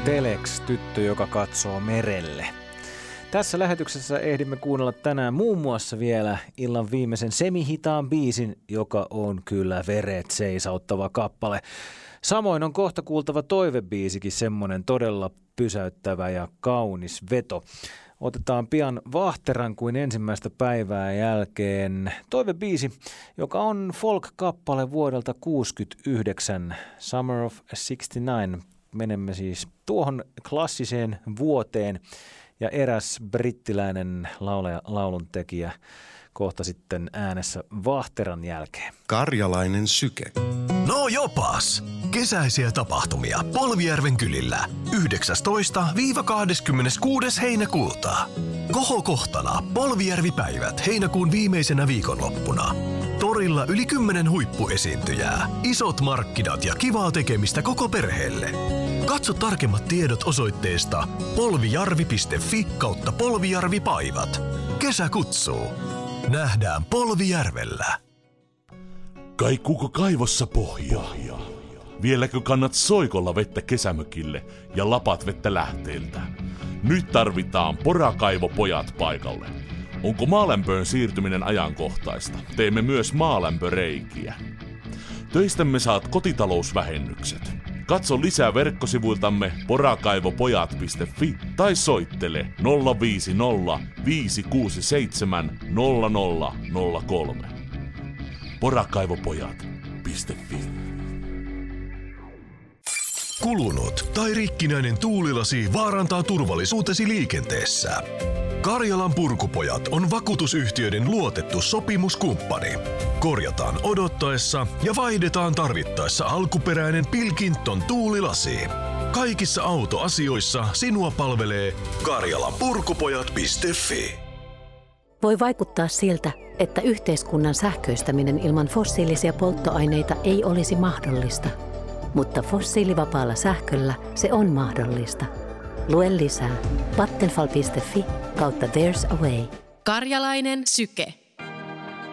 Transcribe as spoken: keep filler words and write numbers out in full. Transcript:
Telex, tyttö, joka katsoo merelle. Tässä lähetyksessä ehdimme kuunnella tänään muun muassa vielä illan viimeisen semihitaan biisin, joka on kyllä veret seisauttava kappale. Samoin on kohta kuultava toivebiisikin, semmoinen todella pysäyttävä ja kaunis veto. Otetaan pian Vahteran kuin ensimmäistä päivää jälkeen toivebiisi, joka on folk-kappale vuodelta kuusikymmentäyhdeksän, Summer of sixty-nine. Menemme siis tuohon klassiseen vuoteen ja eräs brittiläinen laulaja, lauluntekijä kohta sitten äänessä Vahteran jälkeen. Karjalainen syke. No jopas! Kesäisiä tapahtumia Polvijärven kylillä yhdeksästoista kahdeskymmeneskuudes heinäkuuta. Kohokohtana Polvijärvi-päivät heinäkuun viimeisenä viikonloppuna. Torilla yli kymmenen huippuesiintyjää, isot markkinat ja kivaa tekemistä koko perheelle. Katso tarkemmat tiedot osoitteesta polvijarvi piste fi kautta polvijarvipaivat. Kesä kutsuu. Nähdään Polvijärvellä. Kaikuuko kaivossa pohjaa? Vieläkö kannat soikolla vettä kesämökille ja lapat vettä lähteeltä? Nyt tarvitaan Porakaivopojat paikalle. Onko maalämpöön siirtyminen ajankohtaista? Teemme myös maalämpöreikiä. Töistämme saat kotitalousvähennykset. Katso lisää verkkosivuiltamme porakaivopojat piste fi tai soittele nolla viisi nolla viisi kuusi seitsemän nolla nolla nolla kolme. porakaivopojat piste fi. Kulunut tai rikkinäinen tuulilasi vaarantaa turvallisuutesi liikenteessä. Karjalan Purkupojat on vakuutusyhtiöiden luotettu sopimuskumppani. Korjataan odottaessa ja vaihdetaan tarvittaessa alkuperäinen Pilkington tuulilasi. Kaikissa autoasioissa sinua palvelee karjalan purkupojat piste fi. Voi vaikuttaa siltä, että yhteiskunnan sähköistäminen ilman fossiilisia polttoaineita ei olisi mahdollista. Mutta fossiilivapaalla sähköllä se on mahdollista. Lue lisää vattenfall piste fi kautta There's a way. Karjalainen syke.